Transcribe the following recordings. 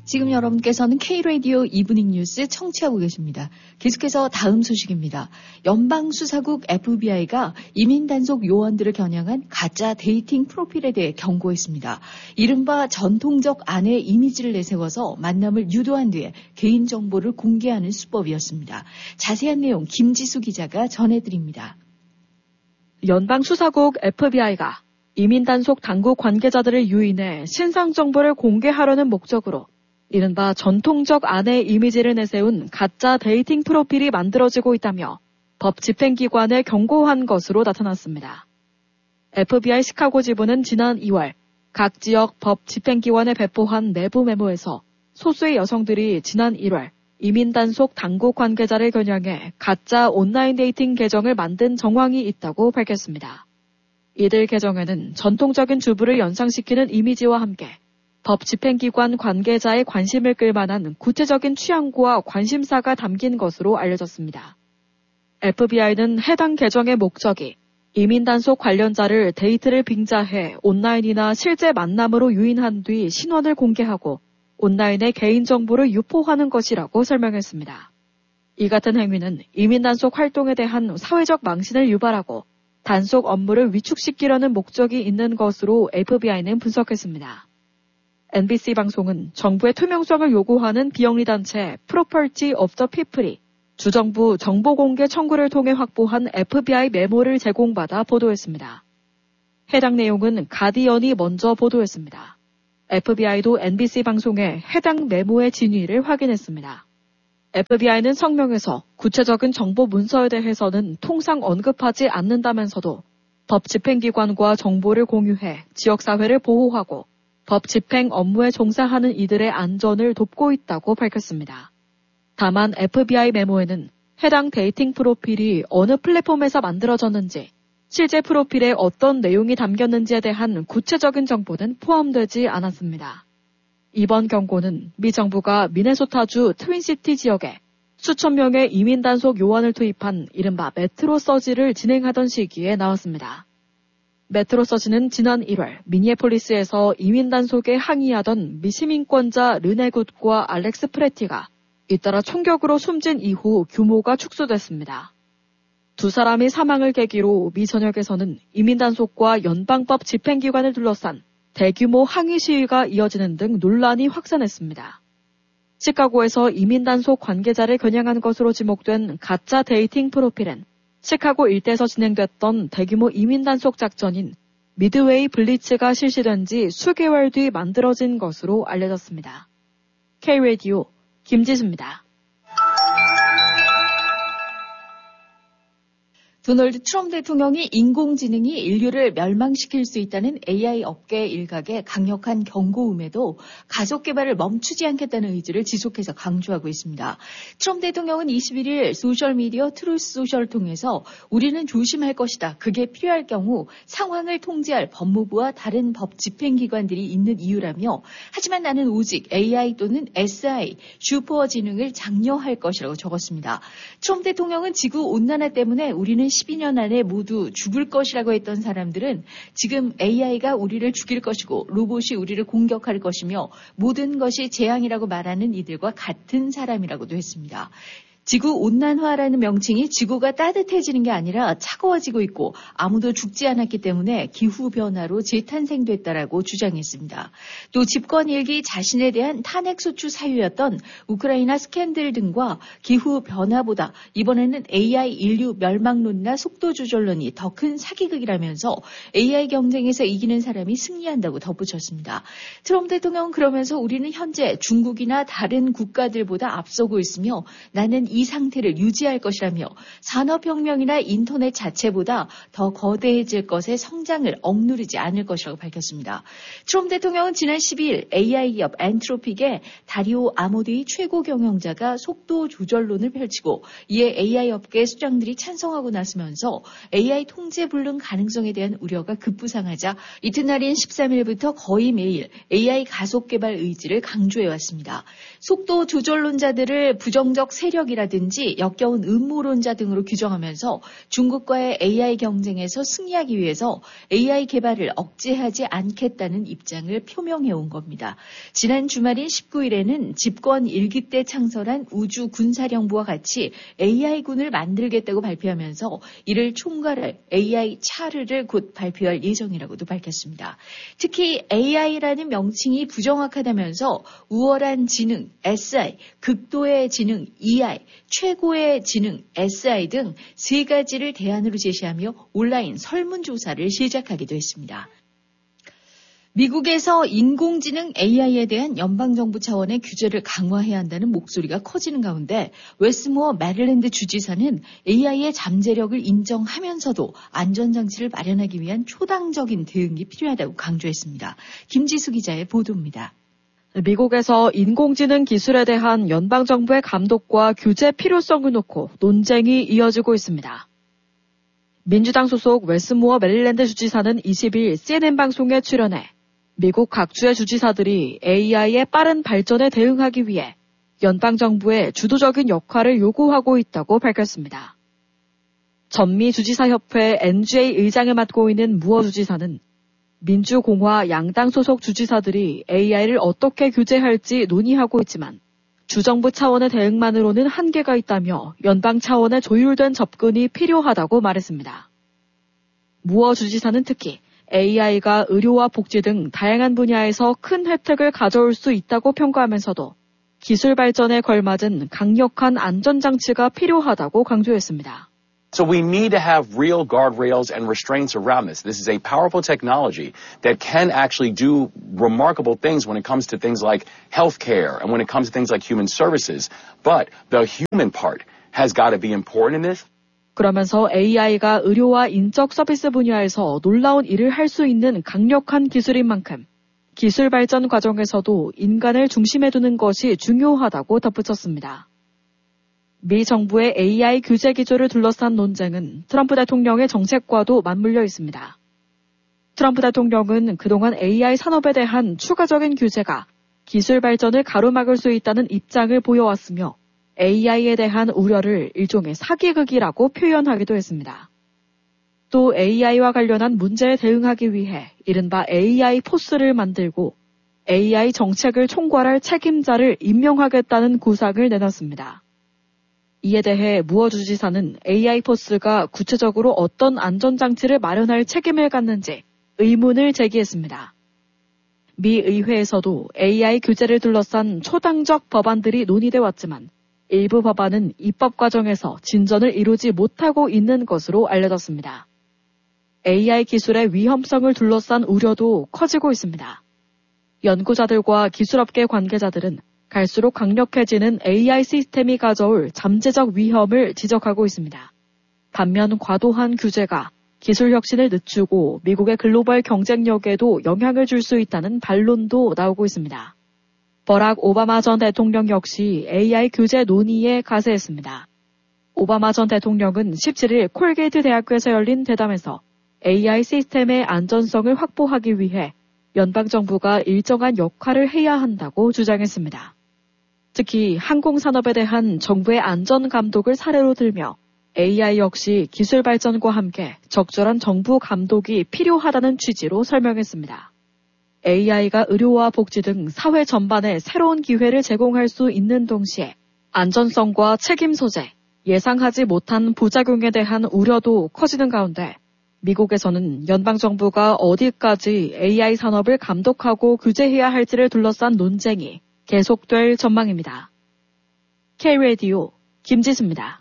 지금 여러분께서는 K-라디오 이브닝 뉴스 청취하고 계십니다. 계속해서 다음 소식입니다. 연방수사국 FBI가 이민단속 요원들을 겨냥한 가짜 데이팅 프로필에 대해 경고했습니다. 이른바 전통적 아내 이미지를 내세워서 만남을 유도한 뒤에 개인정보를 공개하는 수법이었습니다. 자세한 내용 김지수 기자가 전해드립니다. 연방수사국 FBI가 이민단속 당국 관계자들을 유인해 신상 정보를 공개하려는 목적으로 이른바 전통적 아내 이미지를 내세운 가짜 데이팅 프로필이 만들어지고 있다며 법 집행기관에 경고한 것으로 나타났습니다. FBI 시카고 지부는 지난 2월 각 지역 법 집행기관에 배포한 내부 메모에서 소수의 여성들이 지난 1월 이민단속 당국 관계자를 겨냥해 가짜 온라인 데이팅 계정을 만든 정황이 있다고 밝혔습니다. 이들 계정에는 전통적인 주부를 연상시키는 이미지와 함께 법 집행기관 관계자의 관심을 끌만한 구체적인 취향과 관심사가 담긴 것으로 알려졌습니다. FBI는 해당 계정의 목적이 이민단속 관련자를 데이트를 빙자해 온라인이나 실제 만남으로 유인한 뒤 신원을 공개하고 온라인의 개인정보를 유포하는 것이라고 설명했습니다. 이 같은 행위는 이민단속 활동에 대한 사회적 망신을 유발하고 단속 업무를 위축시키려는 목적이 있는 것으로 FBI는 분석했습니다. NBC 방송은 정부의 투명성을 요구하는 비영리단체 Property of the People이 주정부 정보공개 청구를 통해 확보한 FBI 메모를 제공받아 보도했습니다. 해당 내용은 가디언이 먼저 보도했습니다. FBI도 NBC 방송에 해당 메모의 진위를 확인했습니다. FBI는 성명에서 구체적인 정보 문서에 대해서는 통상 언급하지 않는다면서도 법 집행기관과 정보를 공유해 지역사회를 보호하고 법 집행 업무에 종사하는 이들의 안전을 돕고 있다고 밝혔습니다. 다만 FBI 메모에는 해당 데이팅 프로필이 어느 플랫폼에서 만들어졌는지, 실제 프로필에 어떤 내용이 담겼는지에 대한 구체적인 정보는 포함되지 않았습니다. 이번 경고는 미 정부가 미네소타주 트윈시티 지역에 수천 명의 이민단속 요원을 투입한 이른바 메트로 서지를 진행하던 시기에 나왔습니다. 메트로 서지는 지난 1월 미니애폴리스에서 이민단속에 항의하던 미시민권자 르네 굿과 알렉스 프레티가 잇따라 총격으로 숨진 이후 규모가 축소됐습니다. 두 사람이 사망을 계기로 미 전역에서는 이민단속과 연방법 집행기관을 둘러싼 대규모 항의 시위가 이어지는 등 논란이 확산했습니다. 시카고에서 이민단속 관계자를 겨냥한 것으로 지목된 가짜 데이팅 프로필은 시카고 일대에서 진행됐던 대규모 이민단속 작전인 미드웨이 블리츠가 실시된 지 수개월 뒤 만들어진 것으로 알려졌습니다. K-라디오 김지수입니다. 도널드 트럼프 대통령이 인공지능이 인류를 멸망시킬 수 있다는 AI 업계 일각의 강력한 경고음에도 가속 개발을 멈추지 않겠다는 의지를 지속해서 강조하고 있습니다. 트럼프 대통령은 21일 소셜미디어 트루스 소셜을 통해서 우리는 조심할 것이다. 그게 필요할 경우 상황을 통제할 법무부와 다른 법 집행기관들이 있는 이유라며 하지만 나는 오직 AI 또는 SI, 슈퍼지능을 장려할 것이라고 적었습니다. 트럼프 대통령은 지구 온난화 때문에 우리는 12년 안에 모두 죽을 것이라고 했던 사람들은 지금 AI가 우리를 죽일 것이고 로봇이 우리를 공격할 것이며 모든 것이 재앙이라고 말하는 이들과 같은 사람이라고도 했습니다. 지구온난화라는 명칭이 지구가 따뜻해지는 게 아니라 차가워지고 있고 아무도 죽지 않았기 때문에 기후변화로 재탄생됐다라고 주장했습니다. 또 집권 일기 자신에 대한 탄핵소추 사유였던 우크라이나 스캔들 등과 기후변화보다 이번에는 AI 인류 멸망론이나 속도조절론이 더 큰 사기극이라면서 AI 경쟁에서 이기는 사람이 승리한다고 덧붙였습니다. 트럼프 대통령은 그러면서 우리는 현재 중국이나 다른 국가들보다 앞서고 있으며 나는 이 상태를 유지할 것이라며 산업혁명이나 인터넷 자체보다 더 거대해질 것의 성장을 억누르지 않을 것이라고 밝혔습니다. 트럼프 대통령은 지난 12일 AI 기업 엔트로픽의 다리오 아모디의 최고 경영자가 속도 조절론을 펼치고 이에 AI 업계 수장들이 찬성하고 나서면서 AI 통제 불능 가능성에 대한 우려가 급부상하자 이튿날인 13일부터 거의 매일 AI 가속 개발 의지를 강조해왔습니다. 속도 조절론자들을 부정적 세력이라 비리라든지 역겨운 음모론자 등으로 규정하면서 중국과의 AI 경쟁에서 승리하기 위해서 AI 개발을 억제하지 않겠다는 입장을 표명해온 겁니다. 지난 주말인 19일에는 집권 1기 때 창설한 우주군사령부와 같이 AI군을 만들겠다고 발표하면서 이를 총괄할 AI 차르를 곧 발표할 예정이라고도 밝혔습니다. 특히 AI라는 명칭이 부정확하다면서 우월한 지능 SI, 극도의 지능 EI, 최고의 지능 SI 등 세 가지를 대안으로 제시하며 온라인 설문조사를 시작하기도 했습니다. 미국에서 인공지능 AI에 대한 연방정부 차원의 규제를 강화해야 한다는 목소리가 커지는 가운데 웨스모어 메릴랜드 주지사는 AI의 잠재력을 인정하면서도 안전장치를 마련하기 위한 초당적인 대응이 필요하다고 강조했습니다. 김지수 기자의 보도입니다. 미국에서 인공지능 기술에 대한 연방정부의 감독과 규제 필요성을 놓고 논쟁이 이어지고 있습니다. 민주당 소속 웨스모어 메릴랜드 주지사는 20일 CNN 방송에 출연해 미국 각 주의 주지사들이 AI의 빠른 발전에 대응하기 위해 연방정부의 주도적인 역할을 요구하고 있다고 밝혔습니다. 전미 주지사협회 NGA 의장을 맡고 있는 무어 주지사는 민주공화 양당 소속 주지사들이 AI를 어떻게 규제할지 논의하고 있지만 주정부 차원의 대응만으로는 한계가 있다며 연방 차원의 조율된 접근이 필요하다고 말했습니다. 무어 주지사는 특히 AI가 의료와 복지 등 다양한 분야에서 큰 혜택을 가져올 수 있다고 평가하면서도 기술 발전에 걸맞은 강력한 안전장치가 필요하다고 강조했습니다. So we need to have real guardrails and restraints around this. This is a powerful technology that can actually do remarkable things when it comes to things like healthcare and when it comes to things like human services. But the human part has got to be important in this. 그러면서 AI가 의료와 인적 서비스 분야에서 놀라운 일을 할 수 있는 강력한 기술인 만큼 기술 발전 과정에서도 인간을 중심에 두는 것이 중요하다고 덧붙였습니다. 미 정부의 AI 규제 기조를 둘러싼 논쟁은 트럼프 대통령의 정책과도 맞물려 있습니다. 트럼프 대통령은 그동안 AI 산업에 대한 추가적인 규제가 기술 발전을 가로막을 수 있다는 입장을 보여왔으며 AI에 대한 우려를 일종의 사기극이라고 표현하기도 했습니다. 또 AI와 관련한 문제에 대응하기 위해 이른바 AI 포스를 만들고 AI 정책을 총괄할 책임자를 임명하겠다는 구상을 내놨습니다. 이에 대해 무어 주지사는 AI 포스가 구체적으로 어떤 안전장치를 마련할 책임을 갖는지 의문을 제기했습니다. 미 의회에서도 AI 규제를 둘러싼 초당적 법안들이 논의돼 왔지만 일부 법안은 입법 과정에서 진전을 이루지 못하고 있는 것으로 알려졌습니다. AI 기술의 위험성을 둘러싼 우려도 커지고 있습니다. 연구자들과 기술업계 관계자들은 갈수록 강력해지는 AI 시스템이 가져올 잠재적 위험을 지적하고 있습니다. 반면 과도한 규제가 기술 혁신을 늦추고 미국의 글로벌 경쟁력에도 영향을 줄 수 있다는 반론도 나오고 있습니다. 버락 오바마 전 대통령 역시 AI 규제 논의에 가세했습니다. 오바마 전 대통령은 17일 콜게이트 대학교에서 열린 대담에서 AI 시스템의 안전성을 확보하기 위해 연방정부가 일정한 역할을 해야 한다고 주장했습니다. 특히 항공산업에 대한 정부의 안전 감독을 사례로 들며 AI 역시 기술 발전과 함께 적절한 정부 감독이 필요하다는 취지로 설명했습니다. AI가 의료와 복지 등 사회 전반에 새로운 기회를 제공할 수 있는 동시에 안전성과 책임 소재, 예상하지 못한 부작용에 대한 우려도 커지는 가운데 미국에서는 연방정부가 어디까지 AI 산업을 감독하고 규제해야 할지를 둘러싼 논쟁이 계속될 전망입니다. K-라디오 김지수입니다.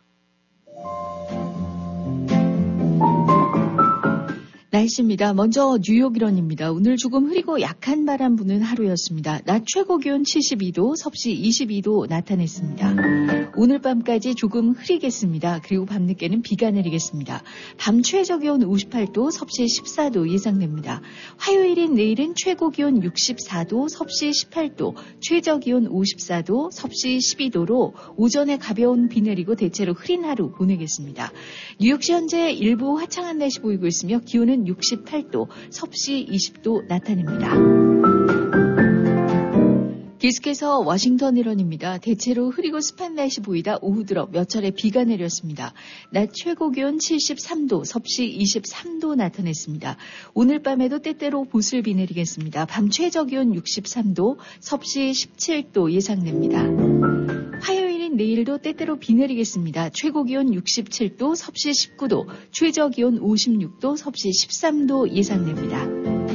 날씨입니다. 먼저 뉴욕 일원입니다. 오늘 조금 흐리고 약한 바람 부는 하루였습니다. 낮 최고 기온 72도, 섭씨 22도 나타냈습니다. 오늘 밤까지 조금 흐리겠습니다. 그리고 밤늦게는 비가 내리겠습니다. 밤 최저 기온 58도, 섭씨 14도 예상됩니다. 화요일인 내일은 최고 기온 64도, 섭씨 18도, 최저 기온 54도, 섭씨 12도로 오전에 가벼운 비 내리고 대체로 흐린 하루 보내겠습니다. 뉴욕시 현재 일부 화창한 날씨 보이고 있으며 기온은 68도, 섭씨 20도 나타냅니다. 계속해서 워싱턴 일원입니다. 대체로 흐리고 습한 날씨 보이다 오후 들어 몇 차례 비가 내렸습니다. 낮 최고 기온 73도, 섭씨 23도 나타냈습니다. 오늘 밤에도 때때로 보슬비 내리겠습니다. 밤 최저 기온 63도, 섭씨 17도 예상됩니다. 화요일인 내일도 때때로 비 내리겠습니다. 최고 기온 67도, 섭씨 19도, 최저 기온 56도, 섭씨 13도 예상됩니다.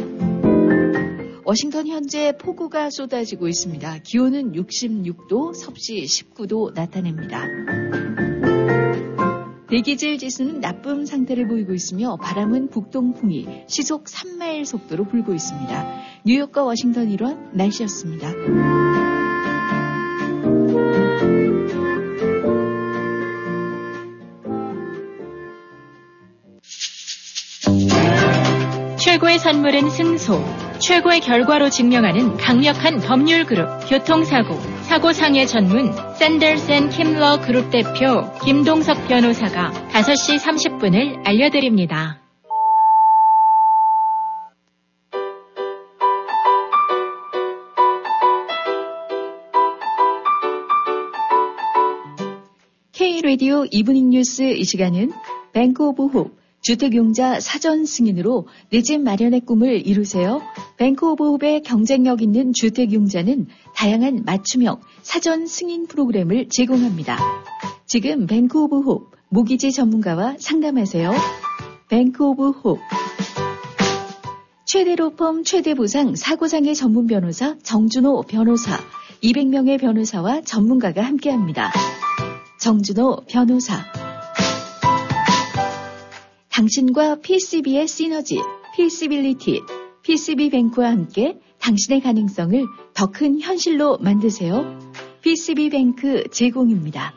워싱턴 현재 폭우가 쏟아지고 있습니다. 기온은 66도, 섭씨 19도 나타냅니다. 대기질 지수는 나쁨 상태를 보이고 있으며 바람은 북동풍이 시속 3마일 속도로 불고 있습니다. 뉴욕과 워싱턴 일원 날씨였습니다. 최고의 선물은 승소. 최고의 결과로 증명하는 강력한 법률 그룹 교통사고, 사고상해 전문 샌더스 & 킴러 그룹 대표 김동석 변호사가 5시 30분을 알려드립니다. K-라디오 이브닝 뉴스 이 시간은 뱅크 오브 홉 주택용자 사전 승인으로 내 집 마련의 꿈을 이루세요. 뱅크 오브 홉의 경쟁력 있는 주택용자는 다양한 맞춤형 사전 승인 프로그램을 제공합니다. 지금 뱅크 오브 홉 모기지 전문가와 상담하세요. 뱅크 오브 홉 최대 로펌 최대 보상 사고장애 전문 변호사 정준호 변호사 200명의 변호사와 전문가가 함께합니다. 정준호 변호사 당신과 PCB의 시너지, PC빌리티, PCB뱅크와 함께 당신의 가능성을 더 큰 현실로 만드세요. PCB뱅크 제공입니다.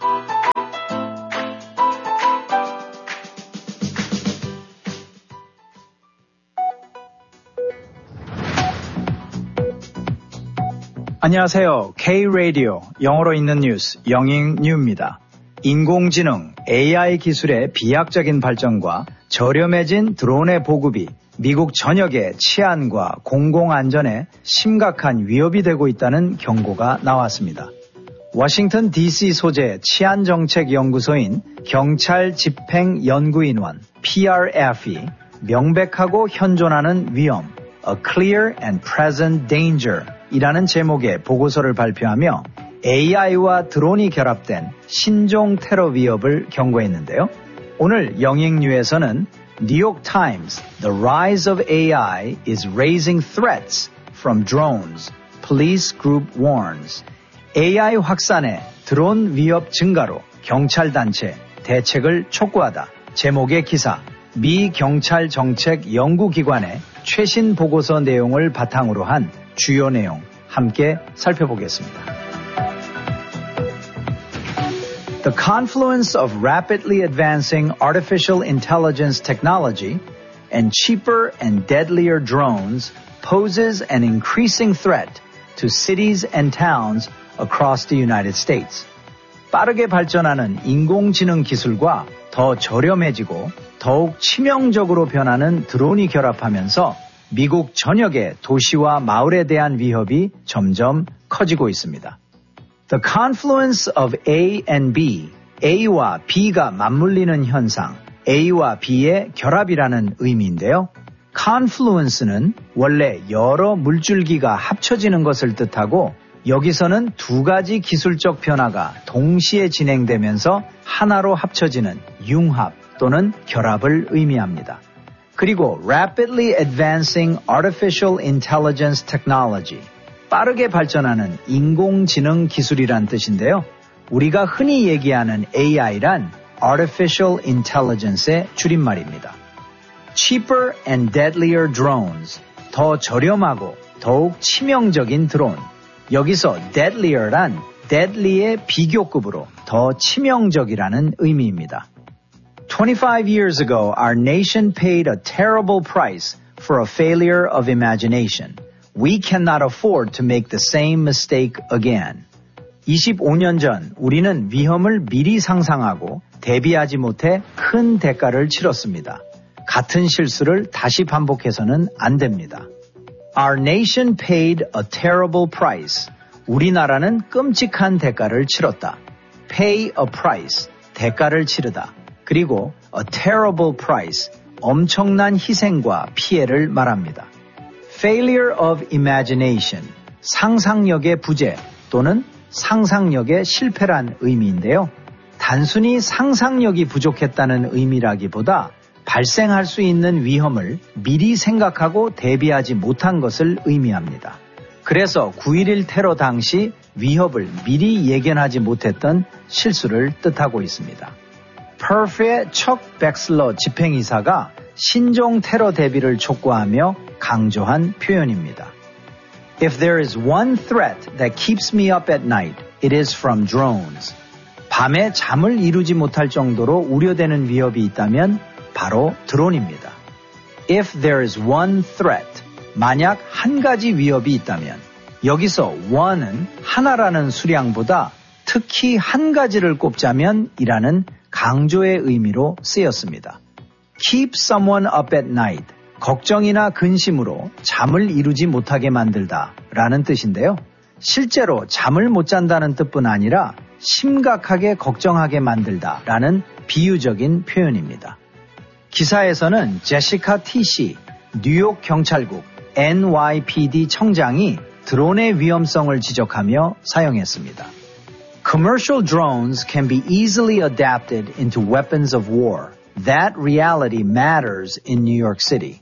안녕하세요. K-라디오 영어로 읽는 뉴스 영잉뉴입니다. 인공지능 AI 기술의 비약적인 발전과 저렴해진 드론의 보급이 미국 전역의 치안과 공공안전에 심각한 위협이 되고 있다는 경고가 나왔습니다. 워싱턴 DC 소재 치안정책연구소인 경찰집행연구인원 PRF이 명백하고 현존하는 위험, A Clear and Present Danger 이라는 제목의 보고서를 발표하며 AI와 드론이 결합된 신종 테러 위협을 경고했는데요. 오늘 영익뉴에서는 뉴욕 타임스 The Rise of AI is Raising Threats from Drones, Police Group Warns AI 확산에 드론 위협 증가로 경찰단체 대책을 촉구하다 제목의 기사 미 경찰정책연구기관의 최신 보고서 내용을 바탕으로 한 주요 내용 함께 살펴보겠습니다. The confluence of rapidly advancing artificial intelligence technology and cheaper and deadlier drones poses an increasing threat to cities and towns across the United States. 빠르게 발전하는 인공지능 기술과 더 저렴해지고 더욱 치명적으로 변하는 드론이 결합하면서 미국 전역의 도시와 마을에 대한 위협이 점점 커지고 있습니다. The confluence of A and B, A와 B가 맞물리는 현상, A와 B의 결합이라는 의미인데요. confluence는 원래 여러 물줄기가 합쳐지는 것을 뜻하고 여기서는 두 가지 기술적 변화가 동시에 진행되면서 하나로 합쳐지는 융합 또는 결합을 의미합니다. 그리고 rapidly advancing artificial intelligence technology, 빠르게 발전하는 인공지능 기술이란 뜻인데요. 우리가 흔히 얘기하는 AI란 artificial intelligence의 줄임말입니다. cheaper and deadlier drones, 더 저렴하고 더욱 치명적인 드론. 여기서 deadlier란 deadly의 비교급으로 더 치명적이라는 의미입니다. 25 years ago, our nation paid a terrible price for a failure of imagination. We cannot afford to make the same mistake again. 25년 전 우리는 위험을 미리 상상하고 대비하지 못해 큰 대가를 치렀습니다. 같은 실수를 다시 반복해서는 안 됩니다. Our nation paid a terrible price. 우리나라는 끔찍한 대가를 치렀다. pay a price, 대가를 치르다. 그리고 a terrible price, 엄청난 희생과 피해를 말합니다. failure of imagination, 상상력의 부재 또는 상상력의 실패란 의미인데요. 단순히 상상력이 부족했다는 의미라기보다 발생할 수 있는 위험을 미리 생각하고 대비하지 못한 것을 의미합니다. 그래서 9.11 테러 당시 위협을 미리 예견하지 못했던 실수를 뜻하고 있습니다. 퍼프의 척 백슬러 집행이사가 신종 테러 대비를 촉구하며 강조한 표현입니다. If there is one threat that keeps me up at night, it is from drones. 밤에 잠을 이루지 못할 정도로 우려되는 위협이 있다면 바로 드론입니다. If there is one threat, 만약 한 가지 위협이 있다면 여기서 one은 하나라는 수량보다 특히 한 가지를 꼽자면 이라는 강조의 의미로 쓰였습니다. Keep someone up at night, 걱정이나 근심으로 잠을 이루지 못하게 만들다 라는 뜻인데요. 실제로 잠을 못 잔다는 뜻뿐 아니라 심각하게 걱정하게 만들다 라는 비유적인 표현입니다. 기사에서는 제시카 T.C. 뉴욕 경찰국 NYPD 청장이 드론의 위험성을 지적하며 사용했습니다. Commercial drones can be easily adapted into weapons of war. That reality matters in New York City.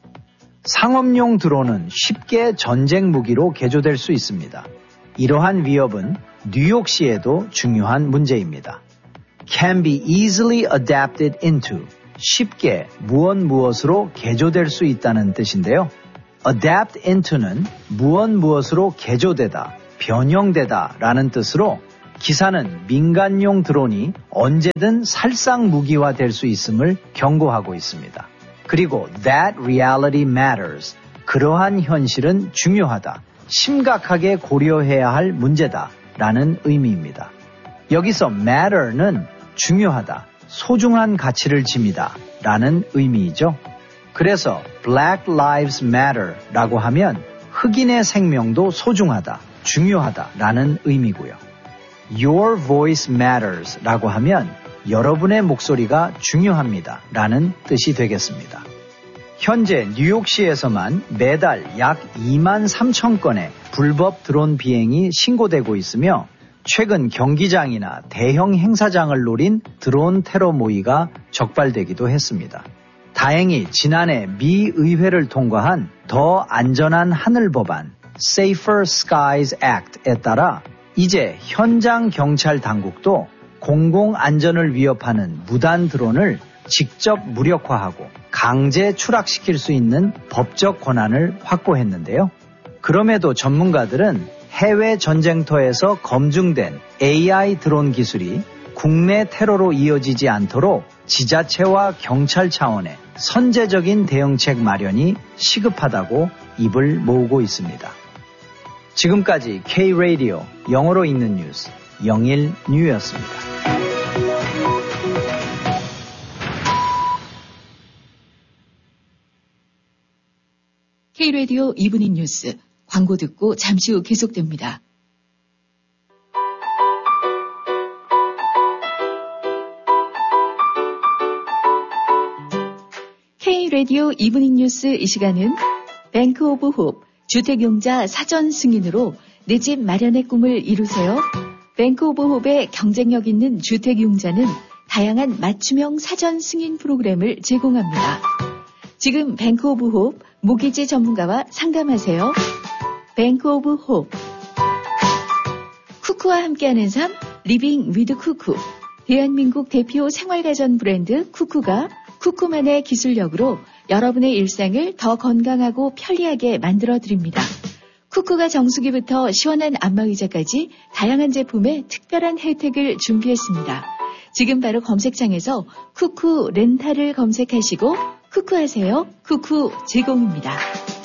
상업용 드론은 쉽게 전쟁 무기로 개조될 수 있습니다. 이러한 위협은 뉴욕시에도 중요한 문제입니다. Can be easily adapted into, 쉽게 무엇으로 개조될 수 있다는 뜻인데요. adapt into는 무엇으로 개조되다, 변형되다 라는 뜻으로 기사는 민간용 드론이 언제든 살상 무기화 될 수 있음을 경고하고 있습니다. 그리고 that reality matters, 그러한 현실은 중요하다, 심각하게 고려해야 할 문제다 라는 의미입니다. 여기서 matter는 중요하다, 소중한 가치를 지니다 라는 의미이죠. 그래서 Black Lives Matter 라고 하면 흑인의 생명도 소중하다, 중요하다 라는 의미고요. Your voice matters 라고 하면 여러분의 목소리가 중요합니다 라는 뜻이 되겠습니다. 현재 뉴욕시에서만 매달 약 2만 3천 건의 불법 드론 비행이 신고되고 있으며 최근 경기장이나 대형 행사장을 노린 드론 테러 모의가 적발되기도 했습니다. 다행히 지난해 미 의회를 통과한 더 안전한 하늘 법안 Safer Skies Act에 따라 이제 현장 경찰 당국도 공공 안전을 위협하는 무단 드론을 직접 무력화하고 강제 추락시킬 수 있는 법적 권한을 확보했는데요. 그럼에도 전문가들은 해외 전쟁터에서 검증된 AI 드론 기술이 국내 테러로 이어지지 않도록 지자체와 경찰 차원의 선제적인 대응책 마련이 시급하다고 입을 모으고 있습니다. 지금까지 K-Radio 영어로 읽는 뉴스 영일뉴였습니다. K-Radio 이브닝 뉴스 광고 듣고 잠시 후 계속됩니다. K-Radio 이브닝 뉴스 이 시간은 뱅크 오브 홉 주택용자 사전 승인으로 내 집 마련의 꿈을 이루세요. 뱅크 오브 홉의 경쟁력 있는 주택용자는 다양한 맞춤형 사전 승인 프로그램을 제공합니다. 지금 뱅크 오브 홉 모기지 전문가와 상담하세요. 뱅크 오브 홉. 쿠쿠와 함께하는 삶 리빙 위드 쿠쿠. 대한민국 대표 생활가전 브랜드 쿠쿠가 쿠쿠만의 기술력으로 여러분의 일상을 더 건강하고 편리하게 만들어드립니다. 쿠쿠가 정수기부터 시원한 안마의자까지 다양한 제품에 특별한 혜택을 준비했습니다. 지금 바로 검색창에서 쿠쿠 렌탈을 검색하시고 쿠쿠하세요. 쿠쿠 제공입니다.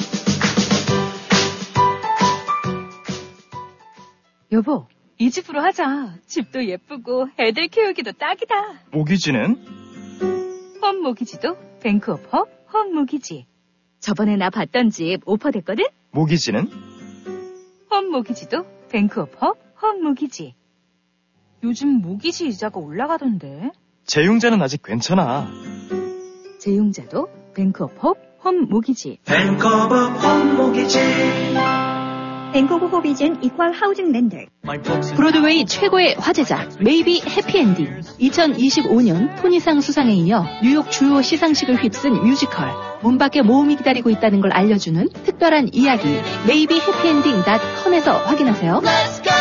여보, 이 집으로 하자. 집도 예쁘고 애들 키우기도 딱이다. 모기지는? 홈 모기지도 뱅크 오브 홉 홈 모기지. 저번에 나 봤던 집 오퍼됐거든? 모기지는? 홈 모기지도 뱅크 오브 홉, 홈 모기지. 요즘 모기지 이자가 올라가던데. 재융자는 아직 괜찮아. 재융자도 뱅크 오브 홉, 홈 모기지. 뱅크 오브 홈 모기지. 뱅크 오브 홉 이젠 이퀄 하우징 랜더. 브로드웨이 최고의 화제작 메이비 해피엔딩. 2025년 토니상 수상에 이어 뉴욕 주요 시상식을 휩쓴 뮤지컬. 문 밖에 모험이 기다리고 있다는 걸 알려주는 특별한 이야기 메이비 해피엔딩.com에서 확인하세요.